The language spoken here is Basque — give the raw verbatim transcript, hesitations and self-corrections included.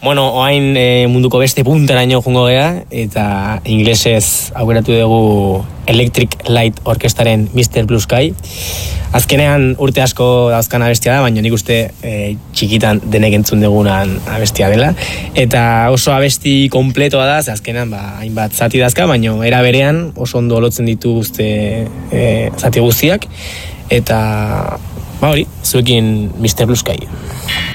Bueno, oain e, munduko beste puntaraino jungo gea, eta inglesez aukeratu dugu Electric Light Orkestraren mister Blue Sky. Azkenean urte asko dauzkan abestia da, baina nik uste e, txikitan denek entzun dugunan abestia dela. Eta oso abesti kompletoa da, ze azkenean ba, hainbat zati dazka, baina era berean oso ondo lotzen dituzte e, zati guztiak. Eta ba hori, zuekin mister Blue Sky.